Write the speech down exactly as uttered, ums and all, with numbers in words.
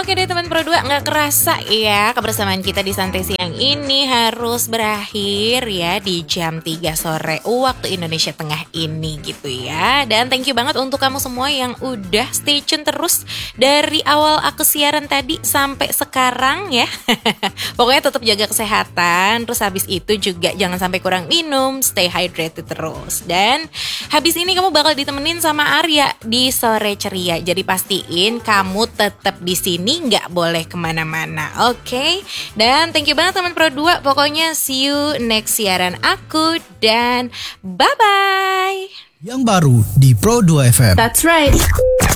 Oke deh teman Pro dua, gak kerasa ya kebersamaan kita di Santai Siang ini harus berakhir ya di jam tiga sore waktu Indonesia Tengah ini gitu ya. Dan thank you banget untuk kamu semua yang udah stay tune terus dari awal aku siaran tadi sampai sekarang ya. Pokoknya tetap jaga kesehatan, terus habis itu juga jangan sampai kurang minum, stay hydrated terus. Dan habis ini kamu bakal ditemenin sama Arya di Sore Ceria. Jadi pastiin kamu tetap di sini, nggak boleh kemana-mana, oke? Okay? Dan thank you banget teman Pro dua. Pokoknya see you next siaran aku dan bye-bye. Yang baru di Pro dua F M. That's right.